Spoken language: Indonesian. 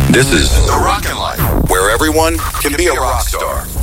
This is The Rockin' Life, where everyone can be a rock star.